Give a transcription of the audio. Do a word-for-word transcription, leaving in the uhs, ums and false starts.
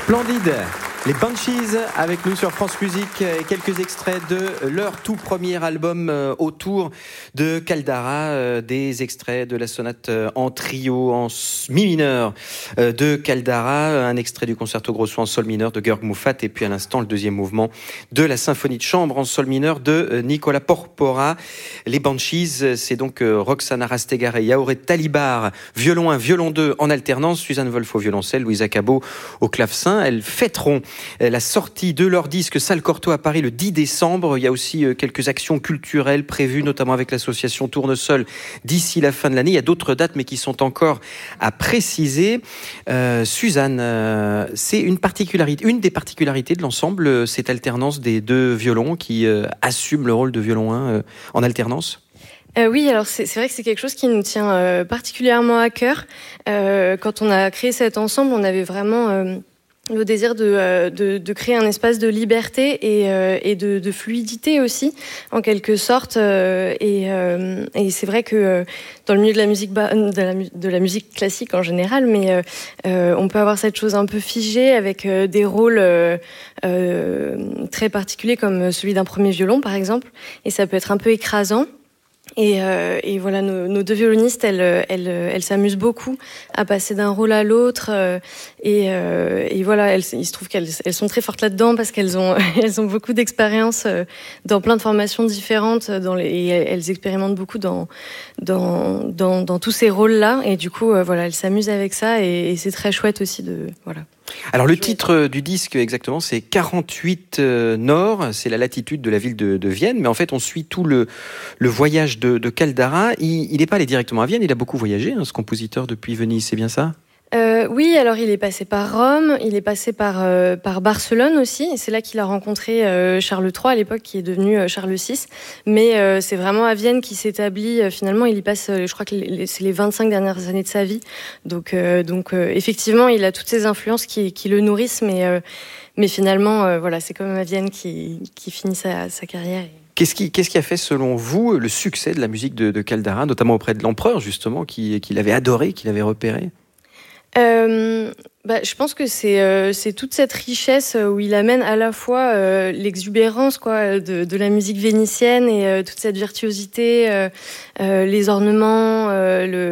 Splendide. Les Banshees avec nous sur France Musique et quelques extraits de leur tout premier album autour de Caldara, des extraits de la sonate en trio en mi mineur de Caldara, un extrait du concerto grosso en sol mineur de Georg Muffat et puis à l'instant le deuxième mouvement de la symphonie de chambre en sol mineur de Nicola Porpora. Les Banshees, c'est donc Roxana Rastegare et Yaouré Talibar, violon un, violon deux en alternance, Suzanne Wolf au violoncelle, Louisa Cabot au clavecin. Elles fêteront la sortie de leur disque Salle Cortot à Paris le dix décembre. Il y a aussi quelques actions culturelles prévues, notamment avec l'association Tournesol d'ici la fin de l'année. Il y a d'autres dates, mais qui sont encore à préciser. Euh, Suzanne, euh, c'est une particularité, une des particularités de l'ensemble, cette alternance des deux violons qui euh, assument le rôle de violon un euh, en alternance. Euh, oui, alors c'est, c'est vrai que c'est quelque chose qui nous tient euh, particulièrement à cœur. Euh, quand on a créé cet ensemble, on avait vraiment euh, le désir de, de, de créer un espace de liberté et, euh, et de, de fluidité aussi, en quelque sorte. Euh, et, euh, et c'est vrai que euh, dans le milieu de la musique, de la, de la musique classique en général, mais euh, euh, on peut avoir cette chose un peu figée avec euh, des rôles euh, euh, très particuliers comme celui d'un premier violon, par exemple. Et ça peut être un peu écrasant. Et, euh, et voilà, nos, nos deux violonistes, elles, elles, elles s'amusent beaucoup à passer d'un rôle à l'autre. Euh, et, euh, et voilà, elles, il se trouve qu'elles elles sont très fortes là-dedans parce qu'elles ont, elles ont beaucoup d'expérience dans plein de formations différentes. Dans les, et elles expérimentent beaucoup dans, dans, dans, dans tous ces rôles-là. Et du coup, euh, voilà, elles s'amusent avec ça. Et, et c'est très chouette aussi de voilà. Alors le titre du disque exactement c'est quarante-huit euh, Nord, c'est la latitude de la ville de, de Vienne, mais en fait on suit tout le, le voyage de, de Caldara. Il n'est pas allé directement à Vienne, il a beaucoup voyagé, hein, ce compositeur depuis Venise, c'est bien ça ? Euh, oui, alors il est passé par Rome, il est passé par euh, par Barcelone aussi. Et c'est là qu'il a rencontré euh, Charles trois à l'époque, qui est devenu euh, Charles six. Mais euh, c'est vraiment à Vienne qu'il s'établit. Euh, finalement, il y passe, euh, je crois que les, c'est les vingt-cinq dernières années de sa vie. Donc euh, donc euh, effectivement, il a toutes ces influences qui qui le nourrissent. Mais euh, mais finalement, euh, voilà, c'est quand même à Vienne qui qui finit sa sa carrière. Qu'est-ce qui, qu'est-ce qui a fait, selon vous, le succès de la musique de, de Caldara, notamment auprès de l'empereur, justement, qui, qui l'avait adoré, qui l'avait repéré ? Euh, bah, je pense que c'est euh, c'est toute cette richesse où il amène à la fois euh, l'exubérance quoi de, de la musique vénitienne et euh, toute cette virtuosité, euh, euh, les ornements, euh, le